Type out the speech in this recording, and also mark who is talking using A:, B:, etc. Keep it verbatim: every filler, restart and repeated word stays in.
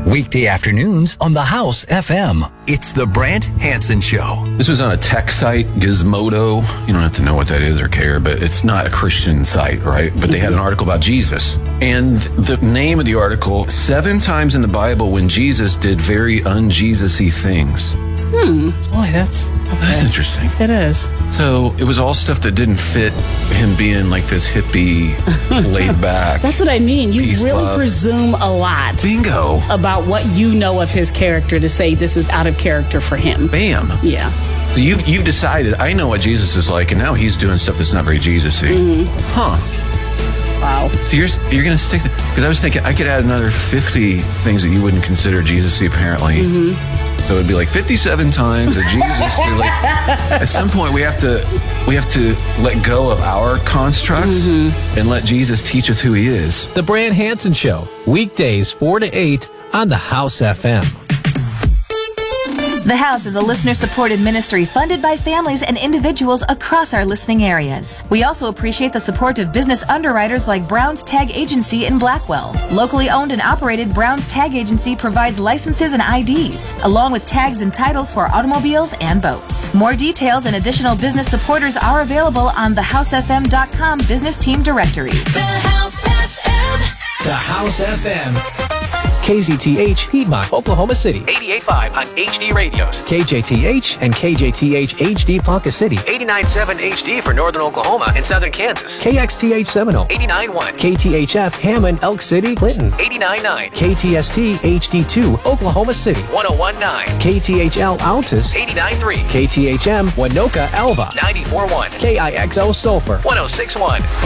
A: Weekday afternoons on the House F M. It's the Brant Hansen Show.
B: This was on a tech site, Gizmodo. You don't have to know what that is or care, but it's not a Christian site, right? But they had an article about Jesus. And the name of the article, Seven Times in the Bible When Jesus Did Very Un-Jesus-y Things.
C: Hmm. Boy, that's... Okay.
B: That's interesting.
C: It is.
B: So it was all stuff that didn't fit him being like this hippie, laid back.
C: That's what I mean. You
B: peace,
C: really
B: love.
C: presume a lot.
B: Bingo.
C: About what you know of his character to say this is out of character for him.
B: Bam.
C: Yeah.
B: So you've, you've decided, I know what Jesus is like, and now he's doing stuff that's not very Jesus-y.
C: Mm-hmm.
B: Huh.
C: Wow.
B: So you're, you're going to stick... Because I was thinking, I could add another fifty things that you wouldn't consider Jesus-y, apparently. Mm-hmm. So it'd be like fifty-seven times that Jesus. Like, at some point, we have to we have to let go of our constructs mm-hmm. and let Jesus teach us who he is.
D: The Brant Hansen Show, weekdays four to eight on the House F M.
E: The House is a listener-supported ministry funded by families and individuals across our listening areas. We also appreciate the support of business underwriters like Brown's Tag Agency in Blackwell. Locally owned and operated, Brown's Tag Agency provides licenses and I Ds, along with tags and titles for automobiles and boats. More details and additional business supporters are available on the house f m dot com business team directory.
F: The House F M.
D: The House F M. K Z T H, Piedmont, Oklahoma City.
G: eighty-eight point five on H D radios.
D: K J T H and K J T H H D Ponca City.
G: eighty-nine point seven H D for northern Oklahoma and southern Kansas.
D: K X T H Seminole.
G: eighty-nine point one.
D: K T H F Hammond, Elk City, Clinton.
G: eighty-nine point nine.
D: K T S T H D two, Oklahoma City.
G: one oh one point nine.
D: K T H L Altus.
G: eighty-nine point three.
D: K T H M Winoka, Alva.
G: ninety-four point one.
D: K I X O Sulphur.
G: one oh six point one.